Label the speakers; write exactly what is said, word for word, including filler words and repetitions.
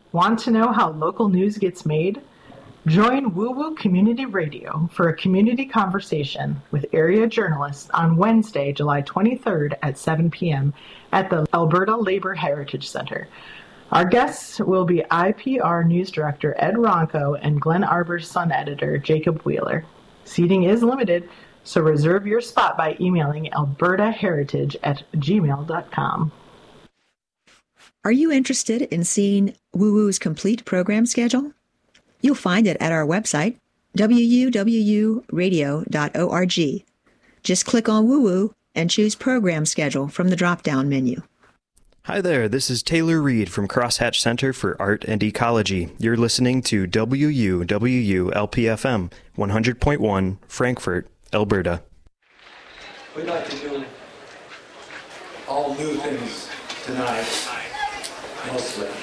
Speaker 1: Want to know how local news gets made? Join Woo Woo Community Radio for a community conversation with area journalists on Wednesday, July twenty-third at seven p.m. at the Alberta Labor Heritage Center. Our guests will be I P R News Director Ed Ronco and Glen Arbor's Sun Editor Jacob Wheeler. Seating is limited, so reserve your spot by emailing albertaheritage at gmail dot com.
Speaker 2: Are you interested in seeing Woo Woo's complete program schedule? You'll find it at our website, w u w u radio dot org. Just click on Woo Woo and choose Program Schedule from the drop-down menu.
Speaker 3: Hi there, this is Taylor Reed from Crosshatch Center for Art and Ecology. You're listening to W U W U L P F M one hundred point one, Frankfurt, Alberta.
Speaker 4: We'd like to do all new things tonight, mostly.